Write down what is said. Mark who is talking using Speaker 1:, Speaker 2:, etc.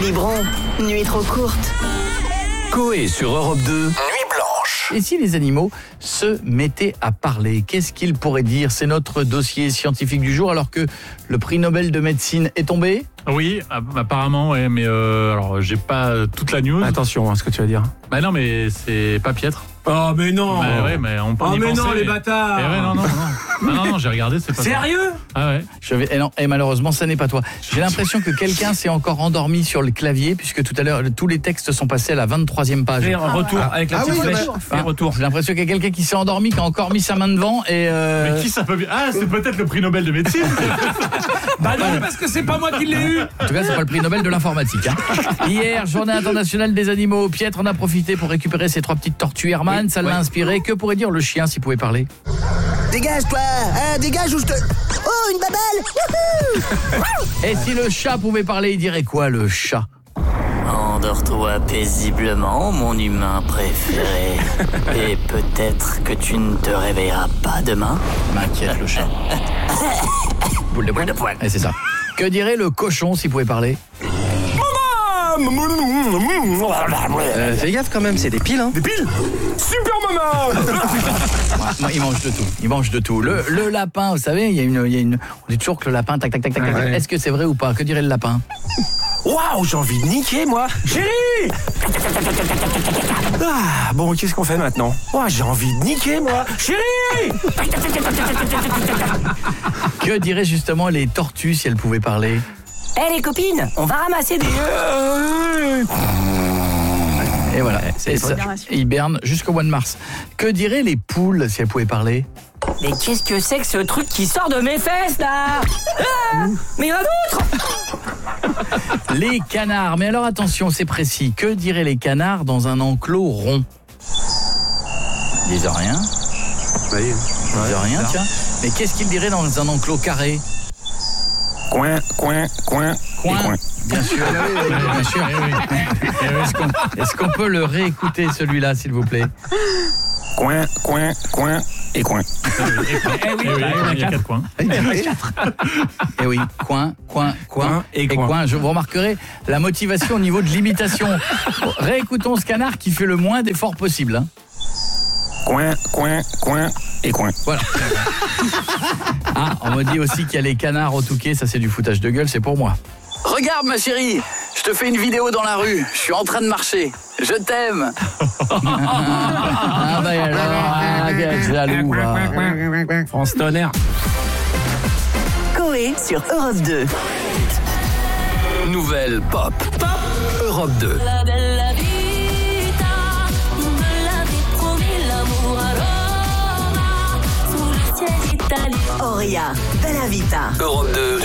Speaker 1: Biberon, nuit trop courte.
Speaker 2: Coé sur Europe 2, Nuit Blanche.
Speaker 3: Et si les animaux se mettaient à parler, qu'est-ce qu'ils pourraient dire? C'est notre dossier scientifique du jour, alors que le prix Nobel de médecine est tombé.
Speaker 4: Oui, apparemment, ouais, mais alors j'ai pas toute la new.
Speaker 5: Attention à ce que tu vas dire.
Speaker 4: Bah non, mais c'est pas piètre.
Speaker 5: Oh mais non.
Speaker 4: Bah ouais, mais on peut y
Speaker 5: mais
Speaker 4: penser.
Speaker 5: non, les bâtards.
Speaker 4: Eh ouais, non, j'ai regardé, c'est pas ça.
Speaker 5: Sérieux?
Speaker 4: Ah ouais.
Speaker 3: Et malheureusement, ça n'est pas toi. J'ai l'impression que quelqu'un s'est encore endormi sur le clavier, puisque tout à l'heure, tous les textes sont passés à la 23e page.
Speaker 5: Fais un retour avec la petite flèche. Fais retour.
Speaker 3: J'ai l'impression qu'il y a quelqu'un qui s'est endormi, qui a encore mis sa main devant et...
Speaker 4: Mais qui ça peut bien? Ah, c'est peut-être le prix Nobel de médecine.
Speaker 5: Bah non, parce que c'est pas moi qui l'ai eu.
Speaker 3: En tout cas, c'est pas le prix Nobel de l'informatique. Hier, journée internationale des animaux. Pietre en a profité pour récupérer ses 3 petites tortues Hermann. Ça l'a inspiré. Que pourrait dire le chien s'il pouvait parler?
Speaker 6: Dégage toi, dégage ou je te... Oh, une babale.
Speaker 3: Et si le chat pouvait parler, il dirait quoi, le chat?
Speaker 7: Endors-toi paisiblement, mon humain préféré. Et peut-être que tu ne te réveilleras pas demain.
Speaker 3: M'inquiète, le chat. Boule de poil. Et c'est ça. Que dirait le cochon s'il pouvait parler?
Speaker 5: Fais gaffe quand même, c'est des piles, hein.
Speaker 6: Des piles. Super maman.
Speaker 3: Il mange de tout. Il mange de tout. Le lapin, vous savez, il y a une. On dit toujours que le lapin, tac, tac, tac, tac.
Speaker 5: Ouais.
Speaker 3: Est-ce que c'est vrai ou pas? Que dirait le lapin?
Speaker 6: Waouh, j'ai envie de niquer moi. Chérie. Ah, bon, qu'est-ce qu'on fait maintenant? Oh, j'ai envie de niquer moi. Chérie.
Speaker 3: Que diraient justement les tortues si elles pouvaient parler?
Speaker 7: Eh les copines, on va ramasser des...
Speaker 3: Et voilà, c'est ça. Ils hibernent jusqu'au mois de mars. Que diraient les poules si elles pouvaient parler?
Speaker 7: Mais qu'est-ce que c'est que ce truc qui sort de mes fesses là? Mais il y en a d'autres.
Speaker 3: Les canards. Mais alors attention, c'est précis. Que diraient les canards dans un enclos rond? Ils disent rien.
Speaker 5: Oui.
Speaker 3: Ils disent rien, tiens. Mais qu'est-ce qu'ils diraient dans un enclos carré?
Speaker 6: Coin.
Speaker 3: Bien sûr. Bien sûr. Est-ce qu'on peut le réécouter celui-là, s'il vous plaît?
Speaker 6: Coin et coin.
Speaker 4: Il y a 4 coins.
Speaker 3: Eh oui, coin et coin. Vous remarquerez la motivation au niveau de l'imitation. Réécoutons ce canard qui fait le moins d'efforts possible. Hein.
Speaker 6: Coin et coin.
Speaker 3: Voilà. Ah, on me dit aussi qu'il y a les canards au Touquet, ça c'est du foutage de gueule, c'est pour moi. Regarde ma chérie, je te fais une vidéo dans la rue, je suis en train de marcher, je t'aime. Ah bah alors, quel jaloux.
Speaker 5: France Tonnerre.
Speaker 1: Coé sur Europe 2.
Speaker 2: Nouvelle pop. Europe 2.
Speaker 8: La bella vita, vous me l'avez promis, l'amour à Roma, sous le ciel italien.
Speaker 1: Auria, Bella Vita.
Speaker 2: Europe 2.